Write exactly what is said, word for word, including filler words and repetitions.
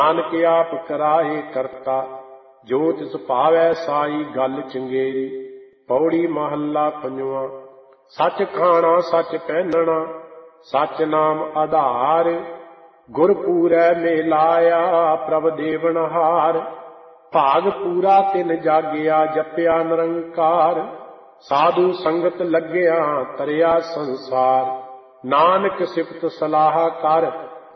ਨਾਨਕ ਆਪ ਕਰਾਏ ਕਰਤਾ, ਜੋ ਤਿਸ ਭਾਵੈ ਸਾਈ ਗੱਲ ਚੰਗੇਰੀ। ਪੌੜੀ ਮਹੱਲਾ ਪੰਜਵਾਂ। ਸੱਚ ਖਾਣਾ ਸੱਚ ਪਹਿਨਣਾ, ਸੱਚ ਨਾਮ ਆਧਾਰ। ਗੁਰ ਪੂਰੈ ਮੇਲਾਇਆ, ਪ੍ਰਭ ਦੇਵਨਹਾਰ। ਭਾਗ ਪੂਰਾ ਤਿਨ ਜਾਗਿਆ, ਜਪਿਆ ਨਿਰੰਕਾਰ। ਸਾਧੂ ਸੰਗਤ ਲੱਗਿਆ, ਤਰਿਆ ਸੰਸਾਰ। ਨਾਨਕ ਸਿਫਤ ਸਲਾਹ ਕਰ,